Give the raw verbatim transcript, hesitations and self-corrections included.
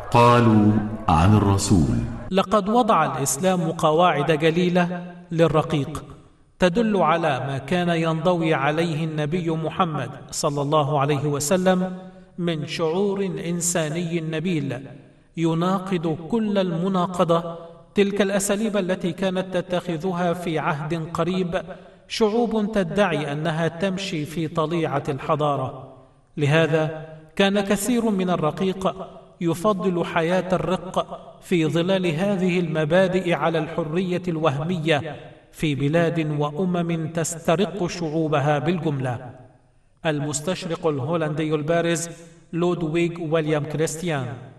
قالوا عن الرسول: لقد وضع الإسلام قواعد جليلة للرقيق تدل على ما كان ينضوي عليه النبي محمد صلى الله عليه وسلم من شعور إنساني نبيل يناقض كل المناقضة تلك الأساليب التي كانت تتخذها في عهد قريب شعوب تدعي أنها تمشي في طليعة الحضارة. لهذا كان كثير من الرقيق يفضل حياة الرق في ظلال هذه المبادئ على الحرية الوهمية في بلاد وأمم تسترق شعوبها بالجملة. المستشرق الهولندي البارز لودويغ ويليام كريستيان